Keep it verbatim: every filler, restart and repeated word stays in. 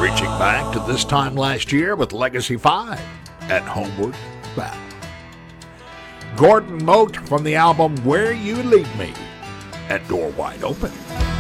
reaching back to this time last year with Legacy five at Homeward Bound. Gordon Mote from the album Where You Lead Me at Door Wide Open.